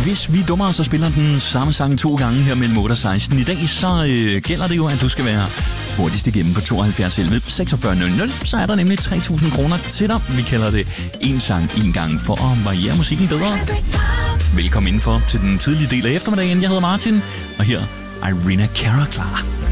Hvis vi dummer os og spiller den samme sang 2 gange her mellem 8 og 16 i dag, så gælder det jo, at du skal være hurtigst igennem på 72 11 4600. Så er der nemlig 3.000 kroner til dig. Vi kalder det en sang en gang for at variere musikken bedre. Velkommen indenfor til den tidlige del af eftermiddagen. Jeg hedder Martin, og her er Irina Cara klar.